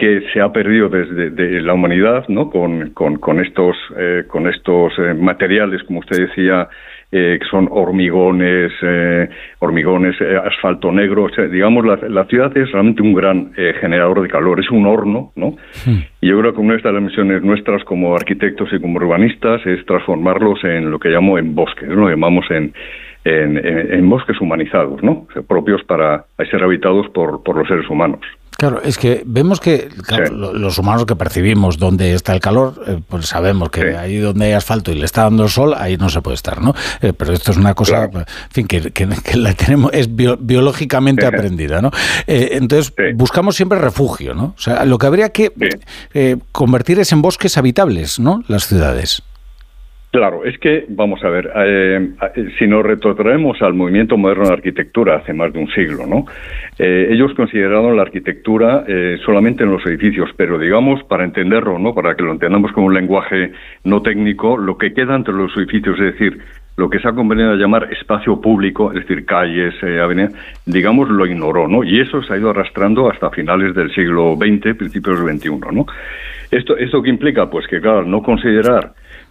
que se ha perdido desde de la humanidad, ¿no? Con estos materiales, como usted decía, que son hormigones, asfalto negro. O sea, digamos, la ciudad es realmente un gran generador de calor, es un horno, ¿no? Y yo creo que una de las misiones nuestras como arquitectos y como urbanistas es transformarlos en lo que llamo en bosques, ¿no? Lo llamamos en bosques humanizados, ¿no? O sea, propios para ser habitados por los seres humanos. Claro, es que vemos que claro, sí, los humanos que percibimos dónde está el calor, pues sabemos que sí, ahí donde hay asfalto y le está dando el sol, ahí no se puede estar, ¿no? Pero esto es una cosa, claro, en fin, que la tenemos, es biológicamente aprendida, ¿no? Entonces, sí, buscamos siempre refugio, ¿no? O sea, lo que habría que convertir es en bosques habitables, ¿no? Las ciudades. Claro, es que, vamos a ver, si nos retrotraemos al movimiento moderno de arquitectura hace más de un siglo, ¿no? Ellos consideraron la arquitectura solamente en los edificios, pero digamos, para entenderlo, ¿no? Para que lo entendamos como un lenguaje no técnico, lo que queda entre los edificios, es decir, lo que se ha convenido a llamar espacio público, es decir, calles, avenidas, digamos, lo ignoró, ¿no? Y eso se ha ido arrastrando hasta finales del siglo XX, principios del XXI, ¿no? ¿Esto qué implica? Pues que, claro, no considerar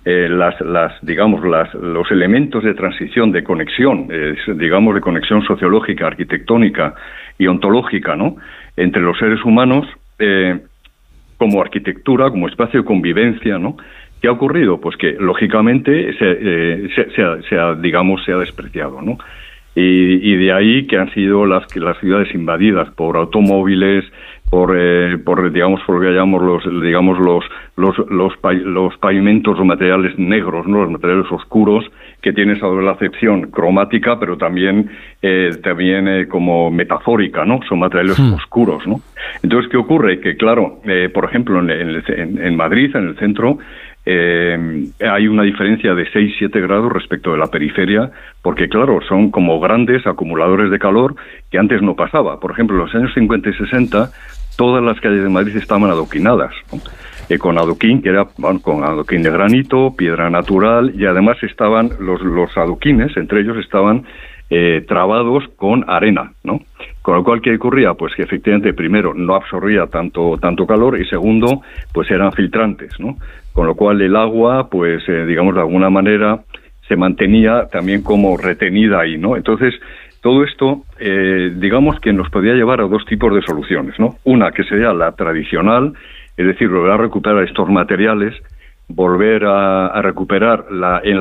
los elementos de transición, de conexión, digamos, de conexión sociológica, arquitectónica y ontológica, ¿no? Entre los seres humanos, como arquitectura, como espacio de convivencia, ¿no? ¿Qué ha ocurrido? Pues que, lógicamente, se ha despreciado, ¿no? Y de ahí que han sido las ciudades invadidas por automóviles, por lo que llamamos los pavimentos o materiales negros, ¿no? Los materiales oscuros, que tienen la acepción cromática, pero también como metafórica, ¿no? Son materiales oscuros, ¿no? Entonces, ¿qué ocurre? Que, claro, por ejemplo, en Madrid, en el centro, hay una diferencia de 6-7 grados respecto de la periferia, porque, claro, son como grandes acumuladores de calor que antes no pasaba. Por ejemplo, en los años 50 y 60, todas las calles de Madrid estaban adoquinadas, ¿no? Con adoquín, que era con adoquín de granito, piedra natural, y además estaban los adoquines, entre ellos estaban trabados con arena, ¿no? Con lo cual, ¿qué ocurría? Pues que efectivamente, primero, no absorbía tanto calor, y segundo, pues eran filtrantes, ¿no? Con lo cual el agua, pues digamos, de alguna manera se mantenía también como retenida ahí, ¿no? Entonces, todo esto, digamos que nos podía llevar a dos tipos de soluciones, ¿no? Una que sería la tradicional, es decir, volver a recuperar estos materiales, volver a recuperar en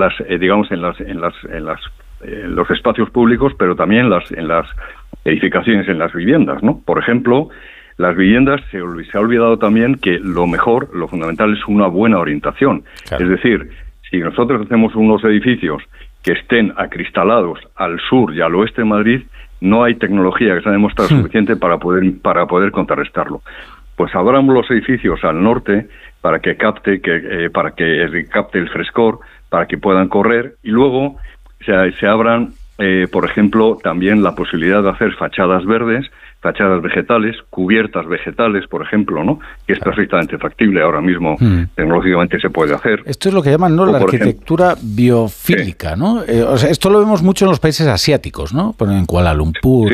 los espacios públicos, pero también en las edificaciones, en las viviendas, ¿no? Por ejemplo, las viviendas se ha olvidado también que lo fundamental es una buena orientación. Claro. Es decir, si nosotros hacemos unos edificios que estén acristalados al sur y al oeste de Madrid, no hay tecnología que se ha demostrado suficiente para poder contrarrestarlo. Pues abramos los edificios al norte para que capte el frescor, para que puedan correr, y luego se abran, por ejemplo, también la posibilidad de hacer fachadas verdes, fachadas vegetales, cubiertas vegetales, por ejemplo, ¿no? Que es perfectamente factible ahora mismo, tecnológicamente se puede hacer. Esto es lo que llaman, ¿no?, la arquitectura biofílica, ¿no? O sea, esto lo vemos mucho en los países asiáticos, ¿no? En Kuala Lumpur.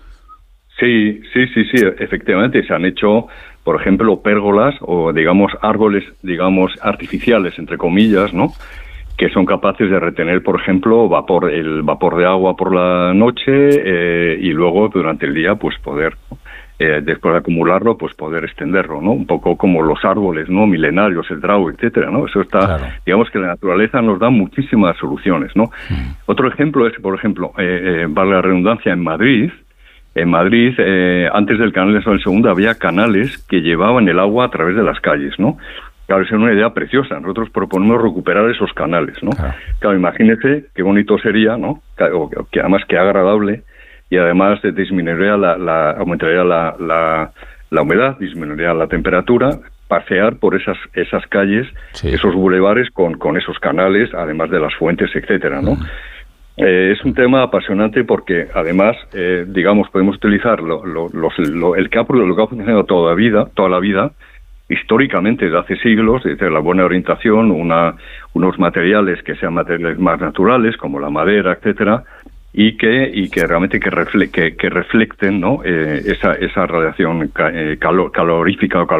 Sí, efectivamente, se han hecho, por ejemplo, pérgolas o, digamos, árboles, digamos, artificiales, entre comillas, ¿no?, que son capaces de retener, por ejemplo, el vapor de agua por la noche, y luego durante el día, pues poder, después de acumularlo, pues poder extenderlo, ¿no? Un poco como los árboles, ¿no?, milenarios, el drau, etcétera, ¿no? Eso está, claro. Digamos que la naturaleza nos da muchísimas soluciones, ¿no? Otro ejemplo es, por ejemplo, vale la redundancia, en Madrid, antes del canal de Isabel II había canales que llevaban el agua a través de las calles, ¿no? Claro, esa es una idea preciosa. Nosotros proponemos recuperar esos canales, ¿no? Claro, imagínese qué bonito sería, ¿no? Que además qué agradable, y además aumentaría la humedad, disminuiría la temperatura, pasear por esas calles, esos bulevares con esos canales, además de las fuentes, etcétera, ¿no? Es un tema apasionante porque, además, digamos, podemos utilizar lo que ha funcionado toda la vida, históricamente, de hace siglos, desde la buena orientación, unos materiales que sean materiales más naturales, como la madera, etcétera, y que realmente que reflecten, ¿no?, esa radiación calorífica o